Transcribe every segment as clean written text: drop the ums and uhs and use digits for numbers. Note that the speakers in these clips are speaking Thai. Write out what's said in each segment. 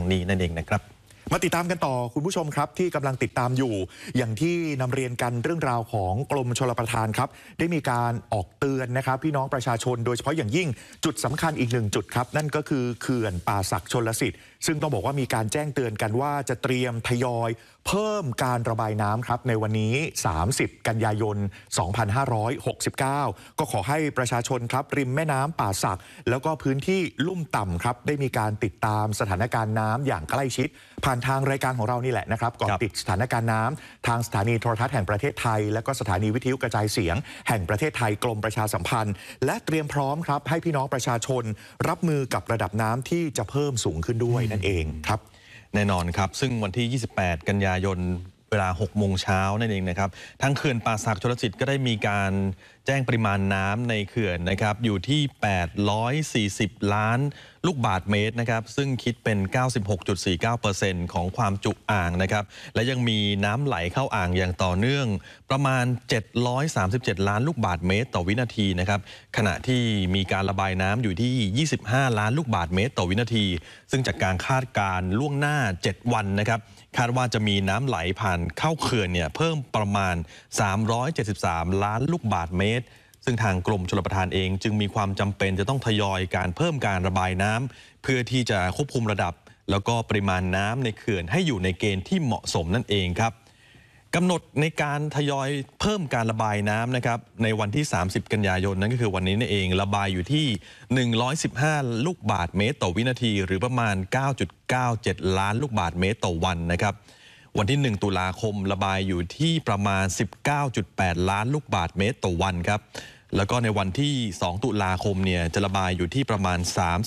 งนี้นั่นเองนะครับมาติดตามกันต่อคุณผู้ชมครับที่กำลังติดตามอยู่อย่างที่นำเรียนกันเรื่องราวของกรมชลประทานครับได้มีการออกเตือนนะครับพี่น้องประชาชนโดยเฉพาะอย่างยิ่งจุดสำคัญอีกหนึ่งจุดครับนั่นก็คือเขื่อนป่าสักชลสิทธิ์ซึ่งต้องบอกว่ามีการแจ้งเตือนกันว่าจะเตรียมทยอยเพิ่มการระบายน้ำครับในวันนี้30กันยายน2569ก็ขอให้ประชาชนครับริมแม่น้ำป่าสักแล้วก็พื้นที่ลุ่มต่ำครับได้มีการติดตามสถานการณ์น้ำอย่างใกล้ชิดผ่านทางรายการของเรานี่แหละนะครับก่อนติดสถานการณ์น้ำทางสถานีโทรทัศน์แห่งประเทศไทยและก็สถานีวิทยุกระจายเสียงแห่งประเทศไทยกรมประชาสัมพันธ์และเตรียมพร้อมครับให้พี่น้องประชาชนรับมือกับระดับน้ำที่จะเพิ่มสูงขึ้นด้วยนั่นเองครับแน่นอนครับซึ่งวันที่28กันยายนเวลา6 โมงเช้านั่นเองนะครับทางเขื่อนป่าสักชลสิทธิ์ก็ได้มีการแจ้งปริมาณน้ำในเขื่อนนะครับอยู่ที่840ล้านลูกบาศก์เมตรนะครับซึ่งคิดเป็น 96.49% ของความจุอ่างนะครับและยังมีน้ำไหลเข้าอ่างอย่างต่อเนื่องประมาณ737ล้านลูกบาศก์เมตรต่อวินาทีนะครับขณะที่มีการระบายน้ำอยู่ที่25ล้านลูกบาศก์เมตรต่อวินาทีซึ่งจากการคาดการณ์ล่วงหน้า7วันนะครับคาดว่าจะมีน้ำไหลผ่านเข้าเขื่อนเนี่ยเพิ่มประมาณ373ล้านลูกบาศก์เมตรซึ่งทางกรมชลประทานเองจึงมีความจำเป็นจะต้องทยอยการเพิ่มการระบายน้ำเพื่อที่จะควบคุมระดับแล้วก็ปริมาณน้ำในเขื่อนให้อยู่ในเกณฑ์ที่เหมาะสมนั่นเองครับกำหนดในการทยอยเพิ่มการระบายน้ำนะครับในวันที่30กันยายนนั่นก็คือวันนี้นั่นเองระบายอยู่ที่115ลูกบาศก์เมตรต่อวินาทีหรือประมาณ 9.97 ล้านลูกบาศก์เมตรต่อวันนะครับวันที่1ตุลาคมระบายอยู่ที่ประมาณ 19.8 ล้านลูกบาศก์เมตรต่อวันครับแล้วก็ในวันที่2ตุลาคมเนี่ยจะระบายอยู่ที่ประมาณ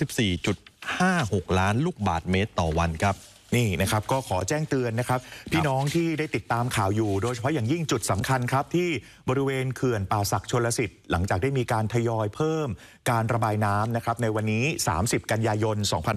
34.56 ล้านลูกบาศก์เมตรต่อวันครับนี่นะครับก็ขอแจ้งเตือนนะครับพี่น้องที่ได้ติดตามข่าวอยู่โดยเฉพาะอย่างยิ่งจุดสำคัญครับที่บริเวณเขื่อนป่าสักชลสิทธิ์หลังจากได้มีการทยอยเพิ่มการระบายน้ำนะครับในวันนี้30กันยายน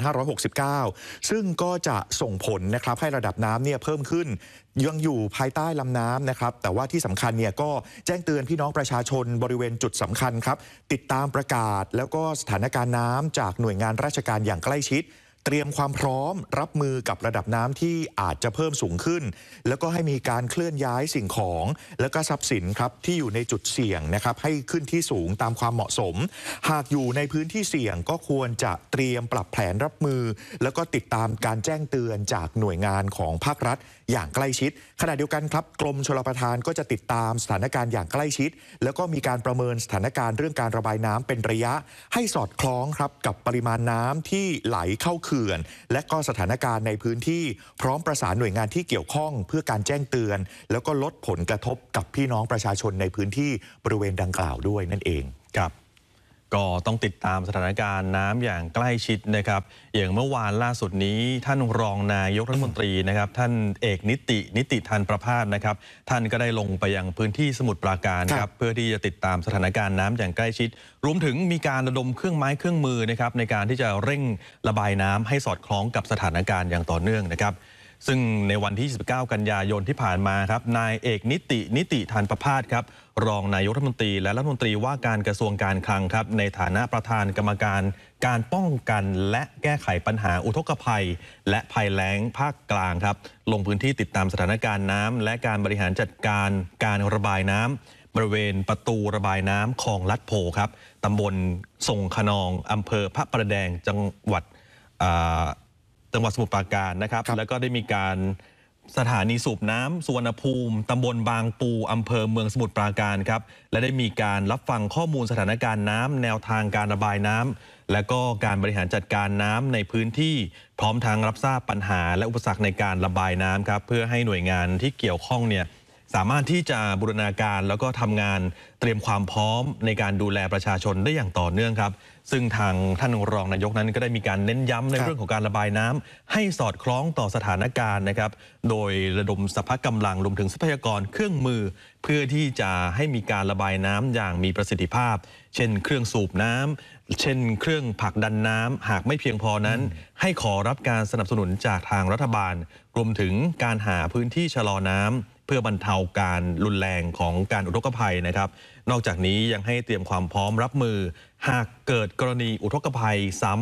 2569ซึ่งก็จะส่งผลนะครับให้ระดับน้ำเนี่ยเพิ่มขึ้นยังอยู่ภายใต้ลำน้ำนะครับแต่ว่าที่สำคัญเนี่ยก็แจ้งเตือนพี่น้องประชาชนบริเวณจุดสำคัญครับติดตามประกาศแล้วก็สถานการณ์น้ำจากหน่วยงานราชการอย่างใกล้ชิดเตรียมความพร้อมรับมือกับระดับน้ำที่อาจจะเพิ่มสูงขึ้นแล้วก็ให้มีการเคลื่อนย้ายสิ่งของแล้วก็ทรัพย์สินครับที่อยู่ในจุดเสี่ยงนะครับให้ขึ้นที่สูงตามความเหมาะสมหากอยู่ในพื้นที่เสี่ยงก็ควรจะเตรียมปรับแผนรับมือแล้วก็ติดตามการแจ้งเตือนจากหน่วยงานของภาครัฐอย่างใกล้ชิดขณะเดียวกันครับกรมชลประทานก็จะติดตามสถานการณ์อย่างใกล้ชิดแล้วก็มีการประเมินสถานการณ์เรื่องการระบายน้ำเป็นระยะให้สอดคล้องครับกับปริมาณน้ำที่ไหลเข้าเขื่อนและก็สถานการณ์ในพื้นที่พร้อมประสานหน่วยงานที่เกี่ยวข้องเพื่อการแจ้งเตือนแล้วก็ลดผลกระทบกับพี่น้องประชาชนในพื้นที่บริเวณดังกล่าวด้วยนั่นเองครับก็ต้องติดตามสถานการณ์น้ำอย่างใกล้ชิดนะครับอย่างเมื่อวานล่าสุดนี้ท่านรองนายกรัฐมนตรีนะครับท่านเอกนิติธันประภาสนะครับท่านก็ได้ลงไปยังพื้นที่สมุทรปราการครับเพื่อที่จะติดตามสถานการณ์น้ำอย่างใกล้ชิดรวมถึงมีการระดมเครื่องไม้เครื่องมือนะครับในการที่จะเร่งระบายน้ำให้สอดคล้องกับสถานการณ์อย่างต่อเนื่องนะครับซึ่งในวันที่29กันยายนที่ผ่านมาครับนายเอกนิติธันประภาสครับรองนายกรัฐมนตรีและรัฐมนตรีว่าการกระทรวงการคลังครับในฐานะประธานกรรมการการป้องกันและแก้ไขปัญหาอุทกภัยและภัยแล้งภาคกลางครับลงพื้นที่ติดตามสถานการณ์น้ำและการบริหารจัดการการระบายน้ำบริเวณประตูระบายน้ำคลองลัดโพครับตำบลทรงขนองอำเภอพระประแดงจังหวัดสมุทรปราการนะครับแล้วก็ได้มีการสถานีสูบน้ำสุวรรณภูมิตำบลบางปูอำเภอเมืองสมุทรปราการครับและได้มีการรับฟังข้อมูลสถานการณ์น้ำแนวทางการระบายน้ำและก็การบริหารจัดการน้ำในพื้นที่พร้อมทั้งรับทราบปัญหาและอุปสรรคในการระบายน้ำครับเพื่อให้หน่วยงานที่เกี่ยวข้องเนี่ยสามารถที่จะบูรณาการแล้วก็ทำงานเตรียมความพร้อมในการดูแลประชาชนได้อย่างต่อเนื่องครับซึ่งทางท่านรองนายกนั้นก็ได้มีการเน้นย้ำในเรื่องของการระบายน้ำให้สอดคล้องต่อสถานการณ์นะครับโดยระดมสรรพกำลังรวมถึงทรัพยากรเครื่องมือเพื่อที่จะให้มีการระบายน้ำอย่างมีประสิทธิภาพเช่นเครื่องสูบน้ำเช่นเครื่องผลักดันน้ำหากไม่เพียงพอนั้นให้ขอรับการสนับสนุนจากทางรัฐบาลรวมถึงการหาพื้นที่ชะลอน้ำเพื่อบรรเทาการรุนแรงของการอุทกภัยนะครับนอกจากนี้ยังให้เตรียมความพร้อมรับมือหากเกิดกรณีอุทกภัยซ้ำ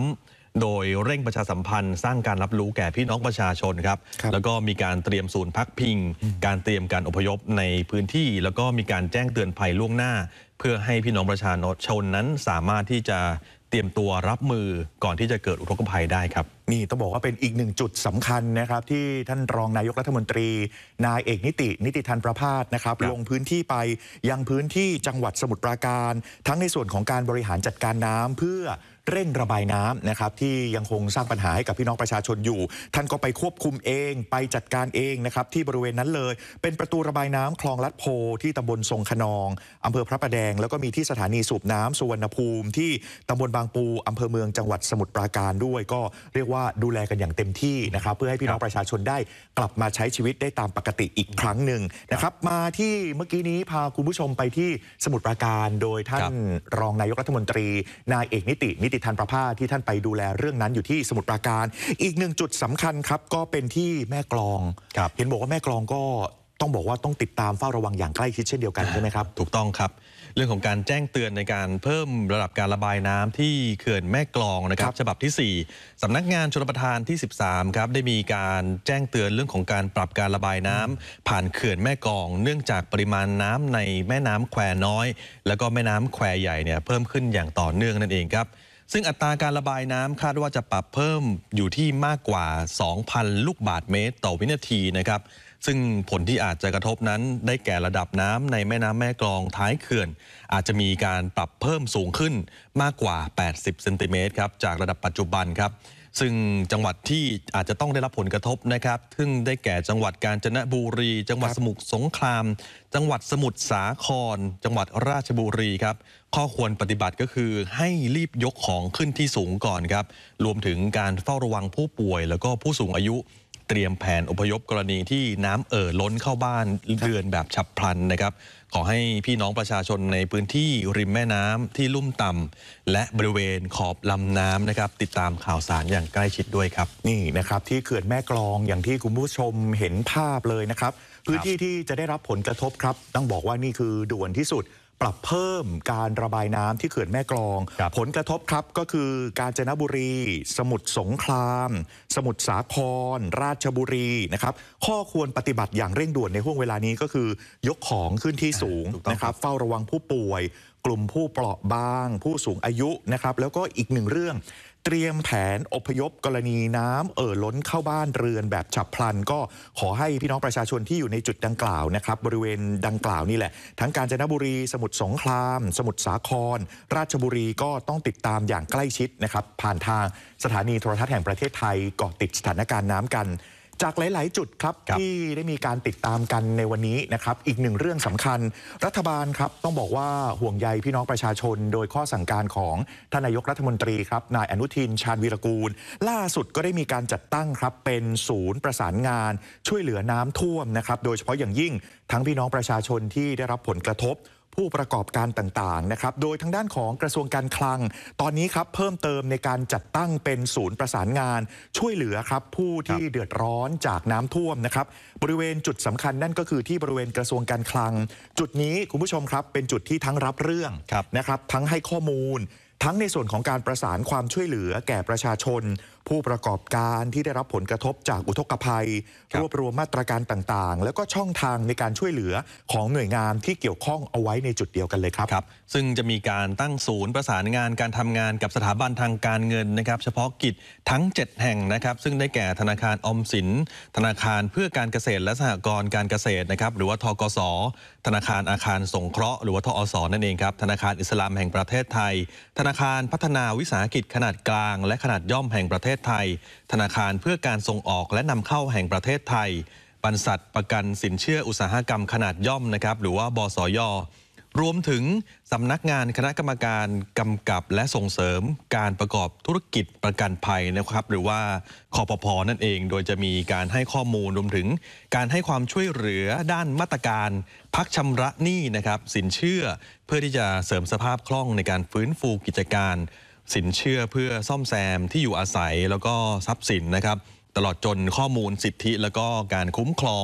โดยเร่งประชาสัมพันธ์สร้างการรับรู้แก่พี่น้องประชาชนครับแล้วก็มีการเตรียมศูนย์พักพิงการเตรียมการอพยพในพื้นที่แล้วก็มีการแจ้งเตือนภัยล่วงหน้าเพื่อให้พี่น้องประชาชนนั้นสามารถที่จะเตรียมตัวรับมือก่อนที่จะเกิดอุทกภัยได้ครับนี่ต้องบอกว่าเป็นอีกหนึ่งจุดสำคัญนะครับที่ท่านรองนายกรัฐมนตรีนายเอกนิติธันประภาสนะครับลงพื้นที่ไปยังพื้นที่จังหวัดสมุทรปราการทั้งในส่วนของการบริหารจัดการน้ำเพื่อเร่งระบายน้ำนะครับที่ยังคงสร้างปัญหาให้กับพี่น้องประชาชนอยู่ท่านก็ไปควบคุมเองไปจัดการเองนะครับที่บริเวณนั้นเลยเป็นประตูระบายน้ำคลองลัดโพที่ตำบลทรงขนองอำเภอพระประแดงแล้วก็มีที่สถานีสูบน้ำสุวรรณภูมิที่ตำบลบางปูอำเภอเมืองจังหวัดสมุทรปราการด้วยก็เรียกว่าดูแลกันอย่างเต็มที่นะครับเพื่อให้พี่น้องประชาชนได้กลับมาใช้ชีวิตได้ตามปกติอีกครั้งหนึ่งนะครับมาที่เมื่อกี้นี้พาคุณผู้ชมไปที่สมุทรปราการโดยท่านรองนายกรัฐมนตรีนายเอกนิติธันประภาสที่ท่านไปดูแลเรื่องนั้นอยู่ที่สมุทรปราการอีกหนึ่งจุดสำคัญครับก็เป็นที่แม่กลองเห็นบอกว่าแม่กลองก็ต้องบอกว่าต้องติดตามเฝ้าระวังอย่างใกล้ชิดเช่นเดียวกันใช่ไหมครับถูกต้องครับเรื่องของการแจ้งเตือนในการเพิ่มระดับการระบายน้ำที่เขื่อนแม่กลองนะครับฉบับที่ 4สำนักงานชลประทานที่ 13ครับได้มีการแจ้งเตือนเรื่องของการปรับการระบายน้ำผ่านเขื่อนแม่กลองเนื่องจากปริมาณน้ำในแม่น้ำแควน้อยแล้วก็แม่น้ำแควใหญ่เนี่ยเพิ่มขึ้นอย่างต่อเนื่องนั่นเองครับซึ่งอัตราการระบายน้ำคาดว่าจะปรับเพิ่มอยู่ที่มากกว่า 2,000 ลูกบาศก์เมตรต่อวินาทีนะครับซึ่งผลที่อาจจะกระทบนั้นได้แก่ระดับน้ำในแม่น้ำแม่กลองท้ายเขื่อนอาจจะมีการปรับเพิ่มสูงขึ้นมากกว่า 80 เซนติเมตรครับจากระดับปัจจุบันครับซึ่งจังหวัดที่อาจจะต้องได้รับผลกระทบนะครับซึ่งได้แก่จังหวัดกาญจนบุรีจังหวัดสมุทรสงครามจังหวัดสมุทรสาครจังหวัดราชบุรีครับข้อควรปฏิบัติก็คือให้รีบยกของขึ้นที่สูงก่อนครับรวมถึงการเฝ้าระวังผู้ป่วยแล้วก็ผู้สูงอายุเตรียมแผนอพยพกรณีที่น้ำล้นเข้าบ้านเรือนแบบฉับพลันนะครับขอให้พี่น้องประชาชนในพื้นที่ริมแม่น้ำที่ลุ่มต่ำและบริเวณขอบลำน้ำนะครับติดตามข่าวสารอย่างใกล้ชิดด้วยครับนี่นะครับที่เขื่อนแม่กลองอย่างที่คุณผู้ชมเห็นภาพเลยนะครับพื้นที่ที่จะได้รับผลกระทบครับต้องบอกว่านี่คือด่วนที่สุดปรับเพิ่มการระบายน้ำที่เขื่อนแม่กลองผลกระทบครับก็คือกาญจนบุรีสมุทรสงครามสมุทรสาครราชบุรีนะครับข้อควรปฏิบัติอย่างเร่งด่วนในห่วงเวลานี้ก็คือยกของขึ้นที่สูงนะครับเฝ้าระวังผู้ป่วยกลุ่มผู้เปราะบางผู้สูงอายุนะครับแล้วก็อีกหนึ่งเรื่องเตรียมแผนอพยพกรณีน้ำล้นเข้าบ้านเรือนแบบฉับพลันก็ขอให้พี่น้องประชาชนที่อยู่ในจุดดังกล่าวนะครับบริเวณดังกล่าวนี่แหละทั้งกาญจนบุรีสมุทรสงครามสมุทรสาครราชบุรีก็ต้องติดตามอย่างใกล้ชิดนะครับผ่านทางสถานีโทรทัศน์แห่งประเทศไทยเกาะติดสถานการณ์น้ำกันจากหลายๆจุดครับที่ได้มีการติดตามกันในวันนี้นะครับอีกหนึ่งเรื่องสำคัญรัฐบาลครับต้องบอกว่าห่วงใยพี่น้องประชาชนโดยข้อสั่งการของท่านนายกรัฐมนตรีครับนายอนุทินชาญวีรกูลล่าสุดก็ได้มีการจัดตั้งครับเป็นศูนย์ประสานงานช่วยเหลือน้ำท่วมนะครับโดยเฉพาะอย่างยิ่งทั้งพี่น้องประชาชนที่ได้รับผลกระทบผู้ประกอบการต่างๆนะครับโดยทางด้านของกระทรวงการคลังตอนนี้ครับเพิ่มเติมในการจัดตั้งเป็นศูนย์ประสานงานช่วยเหลือครับผู้ที่เดือดร้อนจากน้ำท่วมนะครับบริเวณจุดสำคัญนั่นก็คือที่บริเวณกระทรวงการคลังจุดนี้คุณผู้ชมครับเป็นจุดที่ทั้งรับเรื่องนะครับทั้งให้ข้อมูลทั้งในส่วนของการประสานความช่วยเหลือแก่ประชาชนผู้ประกอบการที่ได้รับผลกระทบจากอุทกภัยรวบรวมมาตรการต่างๆแล้วก็ช่องทางในการช่วยเหลือของหน่วยงานที่เกี่ยวข้องเอาไว้ในจุดเดียวกันเลยครับซึ่งจะมีการตั้งศูนย์ประสานงานการทำงานกับสถาบันทางการเงินนะครับเฉพาะกิจทั้ง7แห่งนะครับซึ่งได้แก่ธนาคารออมสินธนาคารเพื่อการเกษตรและสหกรณ์การเกษตรนะครับหรือว่าธกส.ธนาคารอาคารสงเคราะห์หรือว่าทอส.นั่นเองครับธนาคารอิสลามแห่งประเทศไทยธนาคารพัฒนาวิสาหกิจขนาดกลางและขนาดย่อมแห่งประเทศไทยธนาคารเพื่อการส่งออกและนำเข้าแห่งประเทศไทยบรรษัทประกันสินเชื่ออุตสาหกรรมขนาดย่อมนะครับหรือว่าบสย.รวมถึงสำนักงานคณะกรรมการกำกับและส่งเสริมการประกอบธุรกิจประกันภัยนะครับหรือว่าคปภ.นั่นเองโดยจะมีการให้ข้อมูลรวมถึงการให้ความช่วยเหลือด้านมาตรการพักชำระหนี้นะครับสินเชื่อเพื่อที่จะเสริมสภาพคล่องในการฟื้นฟูกิจการสินเชื่อเพื่อซ่อมแซมที่อยู่อาศัยแล้วก็ทรัพย์สินนะครับตลอดจนข้อมูลสิทธิแล้วก็การคุ้มครอง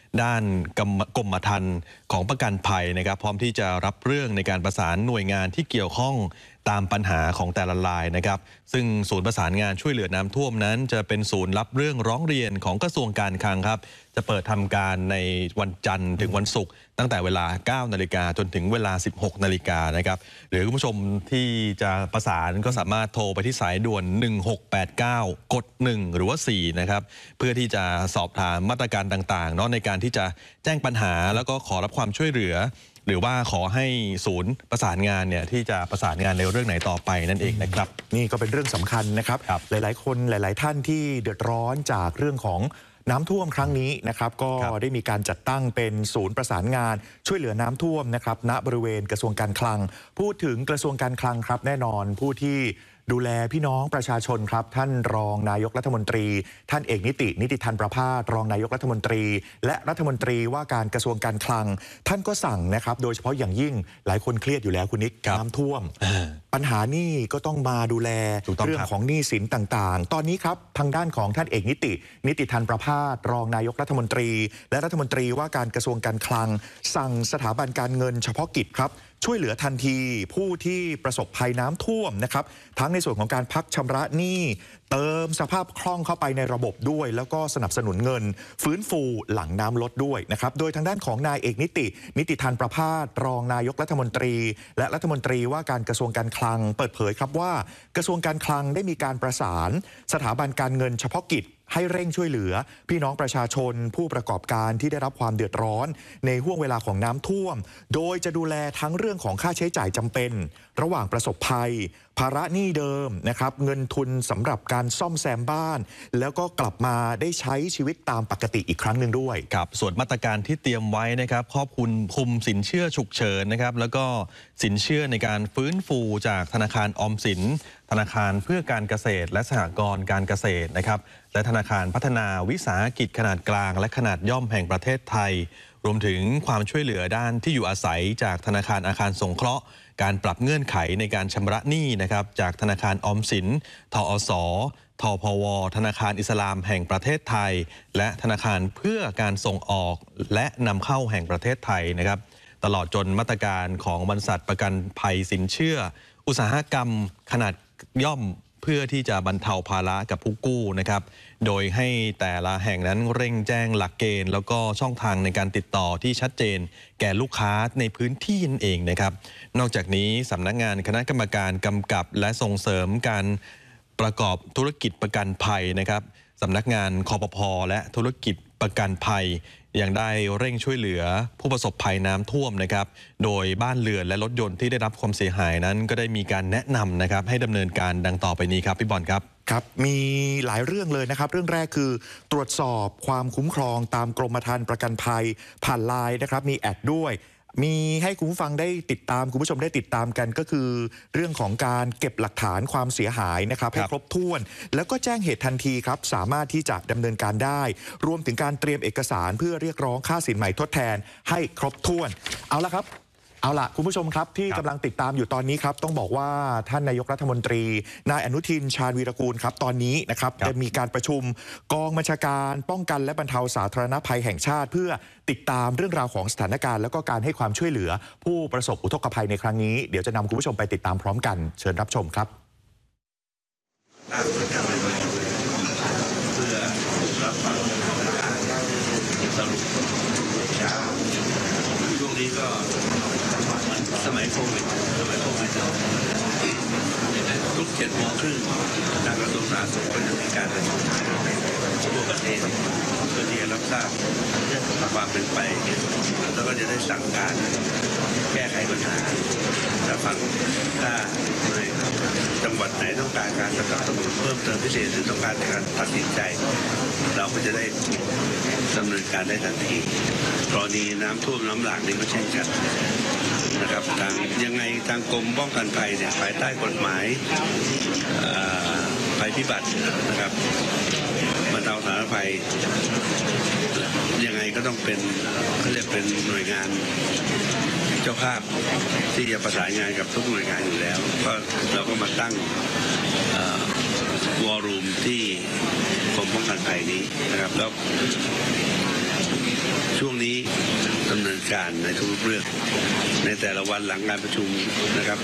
ด้านกรมธรรม์ของประกันภัยนะครับพร้อมที่จะรับเรื่องในการประสานหน่วยงานที่เกี่ยวข้องตามปัญหาของแต่ละรายนะครับซึ่งศูนย์ประสานงานช่วยเหลือน้ำท่วมนั้นจะเป็นศูนย์รับเรื่องร้องเรียนของกระทรวงการคลังครับจะเปิดทำการในวันจันทร์ถึงวันศุกร์ตั้งแต่เวลา 9 นาฬิกาจนถึงเวลา 16 นาฬิกานะครับหรือคุณผู้ชมที่จะประสานก็สามารถโทรไปที่สายด่วน 1689 กด 1 หรือว่า 4 นะครับเพื่อที่จะสอบถามมาตรการต่างๆเนาะในการที่จะแจ้งปัญหาแล้วก็ขอรับความช่วยเหลือหรือว่าขอให้ศูนย์ประสานงานเนี่ยที่จะประสานงานในเรื่องไหนต่อไปนั่นเองนะครับนี่ก็เป็นเรื่องสำคัญนะครับหลายๆคนหลายๆท่านที่เดือดร้อนจากเรื่องของน้ำท่วมครั้งนี้นะครับก็ได้มีการจัดตั้งเป็นศูนย์ประสานงานช่วยเหลือน้ำท่วมนะครับณบริเวณกระทรวงการคลังพูดถึงกระทรวงการคลังครับแน่นอนผู้ที่ดูแลพี่น้องประชาชนครับท่านรองนายกรัฐมนตรีท่านเอกนิติธันประภาสรองนายกรัฐมนตรีและรัฐมนตรีว่าการกระทรวงการคลังท่านก็สั่งนะครับโดยเฉพาะอย่างยิ่งหลายคนเครียดอยู่แล้วคุณนิกน้ำท่วมปัญหานี่ก็ต้องมาดูแลเรื่องของหนี้สินต่างๆตอนนี้ครับทางด้านของท่านเอกนิติธันประภาสรองนายกรัฐมนตรีและรัฐมนตรีว่าการกระทรวงการคลังสั่งสถาบันการเงินเฉพาะกิจครับช่วยเหลือทันทีผู้ที่ประสบภัยน้ำท่วมนะครับทั้งในส่วนของการพักชำระหนี้เติมสภาพคล่องเข้าไปในระบบด้วยแล้วก็สนับสนุนเงินฟื้นฟูหลังน้ำลดด้วยนะครับโดยทางด้านของนายเอกนิติธันประภาสรองนายกรัฐมนตรีและรัฐมนตรีว่าการกระทรวงการคลังเปิดเผยครับว่ากระทรวงการคลังได้มีการประสานสถาบันการเงินเฉพาะกิจให้เร่งช่วยเหลือพี่น้องประชาชนผู้ประกอบการที่ได้รับความเดือดร้อนในห่วงเวลาของน้ำท่วมโดยจะดูแลทั้งเรื่องของค่าใช้จ่ายจำเป็นระหว่างประสบภัยภาระหนี้เดิมนะครับเงินทุนสำหรับการซ่อมแซมบ้านแล้วก็กลับมาได้ใช้ชีวิตตามปกติอีกครั้งหนึ่งด้วยครับส่วนมาตรการที่เตรียมไว้นะครับครอบคลุมสินเชื่อฉุกเฉินนะครับแล้วก็สินเชื่อในการฟื้นฟูจากธนาคารออมสินธนาคารเพื่อการเกษตรและสหกรณ์การเกษตรนะครับและธนาคารพัฒนาวิสาหกิจขนาดกลางและขนาดย่อมแห่งประเทศไทยรวมถึงความช่วยเหลือด้านที่อยู่อาศัยจากธนาคารอาคารสงเคราะห์การปรับเงื่อนไขในการชำระหนี้นะครับจากธนาคารออมสินทอสทพวธนาคารอิสลามแห่งประเทศไทยและธนาคารเพื่อการส่งออกและนำเข้าแห่งประเทศไทยนะครับตลอดจนมาตรการของบริษัทประกันภัยสินเชื่ออุตสาหกรรมขนาดย่อมเพื่อที่จะบรรเทาภาระกับผู้กู้นะครับโดยให้แต่ละแห่งนั้นเร่งแจ้งหลักเกณฑ์แล้วก็ช่องทางในการติดต่อที่ชัดเจนแก่ลูกค้าในพื้นที่นั่นเองนะครับนอกจากนี้สำนักงานคณะกรรมการกำกับและส่งเสริมการประกอบธุรกิจประกันภัยนะครับสำนักงานคปภ.และธุรกิจประกันภัยยังได้เร่งช่วยเหลือผู้ประสบภัยน้ำท่วมนะครับโดยบ้านเรือนและรถยนต์ที่ได้รับความเสียหายนั้นก็ได้มีการแนะนำนะครับให้ดำเนินการดังต่อไปนี้ครับพี่บอลครับครับมีหลายเรื่องเลยนะครับเรื่องแรกคือตรวจสอบความคุ้มครองตามกรมธรรม์ประกันภัยผ่านไลน์นะครับมีแอดด้วยมีให้คุณผู้ฟังได้ติดตามคุณผู้ชมได้ติดตามกันก็คือเรื่องของการเก็บหลักฐานความเสียหายนะครับให้ครบถ้วนแล้วก็แจ้งเหตุทันทีครับสามารถที่จะดำเนินการได้รวมถึงการเตรียมเอกสารเพื่อเรียกร้องค่าสินใหม่ทดแทนให้ครบถ้วนเอาละครับเอาล่ะคุณผู้ชมครับที่กำลังติดตามอยู่ตอนนี้ครับต้องบอกว่าท่านนายกรัฐมนตรีนายอนุทินชาญวีรกูลครับตอนนี้นะครับได้มีการประชุมกองบัญชาการป้องกันและบรรเทาสาธารณภัยแห่งชาติเพื่อติดตามเรื่องราวของสถานการณ์แล้วก็การให้ความช่วยเหลือผู้ประสบอุทกภัยในครั้งนี้เดี๋ยวจะนำคุณผู้ชมไปติดตามพร้อมกันเชิญรับชมครับเพื่อรับฟังสรุปช่วงนี้ก็สมัยโควิดทุก7 โมงครึ่งทางกระทรวงสาธารณสุขก็จะมีการประชุมทั่วประเทศเพื่อที่จะรับทราบความเป็นไปแล้วก็จะได้สั่งการแก้ไขปัญหาถ้าฟังถ้าในจังหวัดไหนต้องการการสนับสนุนเพิ่มเติมพิเศษหรือต้องการการตัดสินใจเราก็จะได้ดำเนินการได้ทันทีกรณีน้ำท่วมน้ำหลากนี่ก็เช่นกันนะครับทางยังไงทางกรมป้องกันภัยเนี่ยภายใต้กฎหมายภัยพิบัตินะครับบรรเทาสาธารณภัยยังไงก็ต้องเป็นเขาเรียกเป็นหน่วยงานเจ้าภาพที่จะประสานงานกับทุกหน่วยงานอยู่แล้วก็เราก็มาตั้งวอลลุ่มที่กรมป้องกันภัยนี้นะครับแล้วช่วงนี้ดำเนินการในทุกเรื่องในแต่ละวันหลังการประชุมนะครับ